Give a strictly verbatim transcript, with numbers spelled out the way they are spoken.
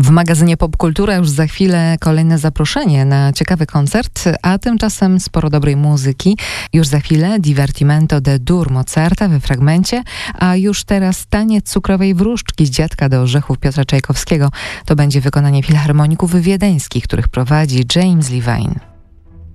W magazynie Popkultura już za chwilę kolejne zaproszenie na ciekawy koncert, a tymczasem sporo dobrej muzyki. Już za chwilę Divertimento de Dur Mozarta we fragmencie, a już teraz taniec cukrowej wróżki z Dziadka do orzechów Piotra Czajkowskiego. To będzie wykonanie filharmoników wiedeńskich, których prowadzi James Levine.